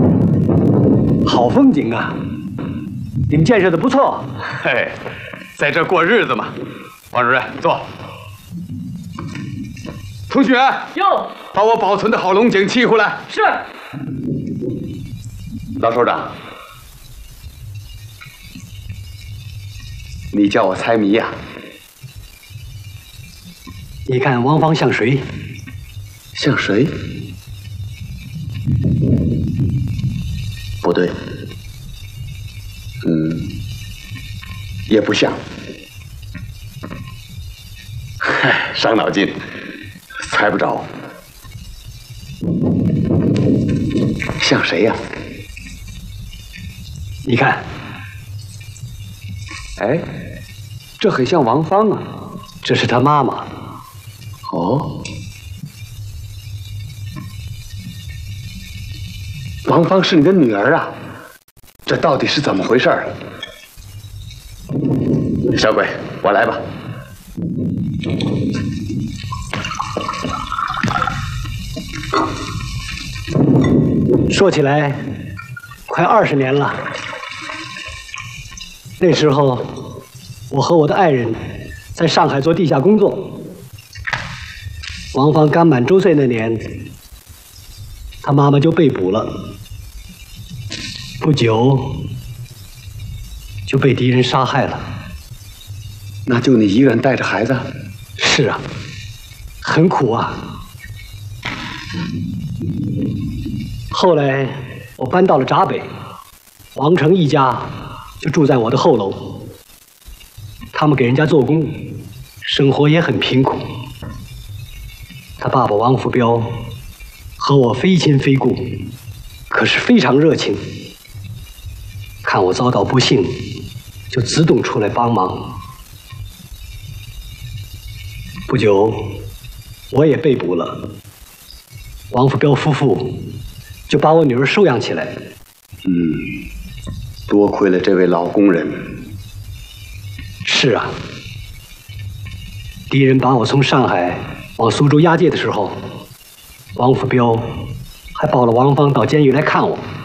好风景啊！你们建设的不错。 嘿，在这过日子嘛。王主任，坐。同学， 哟， 把我保存的好龙井沏回来。 是。 老首长，你叫我猜谜呀？ 你看王芳像谁？ 像谁？不对，也不像。嗨，伤脑筋，猜不着。像谁呀？ 你看， 哎，这很像王芳啊。 这是她妈妈。 哦，王芳是你的女儿啊？这到底是怎么回事儿？小鬼，我来吧。 说起来，快20年了。那时候，我和我的爱人在上海做地下工作。王芳刚满周岁那年，她妈妈就被捕了，不久就被敌人杀害了。 那就你一个人带着孩子？ 是啊，很苦啊。后来我搬到了闸北，王成一家就住在我的后楼。他们给人家做工，生活也很贫苦。他爸爸王福彪和我非亲非故，可是非常热情。看我遭到不幸，就自动出来帮忙。不久，我也被捕了。王福彪夫妇就把我女儿收养起来。 多亏了这位老工人。 是啊，敌人把我从上海往苏州押解的时候，王福彪还抱了王芳到监狱来看我。